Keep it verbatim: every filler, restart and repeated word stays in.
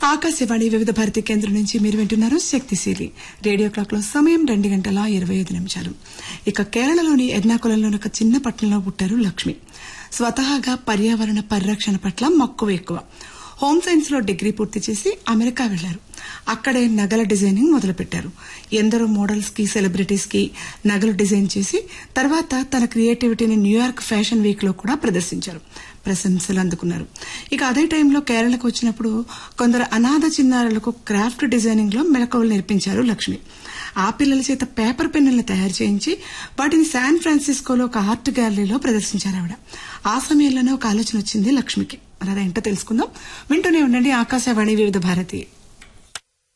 ఆకాశవాణి వివిధ భారతి కేంద్రం నుంచి మీరు వింటున్నారు శక్తిశీలి. రేడియో క్లాక్ లో సమయం రెండు గంటల ఇరవై ఐదు నిమిషాలు. ఇక కేరళలోని ఎర్నాకులంలోని ఒక చిన్న పట్టణంలో పుట్టారు లక్ష్మి. స్వతహాగా పర్యావరణ పరిరక్షణ పట్ల మక్కువ ఎక్కువ. హోమ్ సైన్స్ లో డిగ్రీ పూర్తి చేసి అమెరికా వెళ్లారు. అక్కడే నగల డిజైనింగ్ మొదలుపెట్టారు. ఎందరో మోడల్స్ కి, సెలబ్రిటీస్ కి నగలు డిజైన్ చేసి తర్వాత తన క్రియేటివిటీని న్యూయార్క్ ఫ్యాషన్ వీక్ లో కూడా ప్రదర్శించారు. ప్రశంసలు అందుకున్నారు. ఇక అదే టైంలో కేరళకు వచ్చినప్పుడు కొందరు అనాథ చిన్నారులకు క్రాఫ్ట్ డిజైనింగ్ లో మెలకువలు నేర్పించారు లక్ష్మి. ఆ పిల్లల చేత పేపర్ పెన్నులను తయారు చేయించి వాటిని శాన్ ఫ్రాన్సిస్కోలో ఒక ఆర్ట్ గ్యాలరీలో ప్రదర్శించారు ఆవిడ. ఆ సమయంలోనే ఒక ఆలోచన వచ్చింది లక్ష్మికి. మరి అదేంటో తెలుసుకుందాం. వింటూనే ఉండండి ఆకాశవాణి వివిధ భారతి.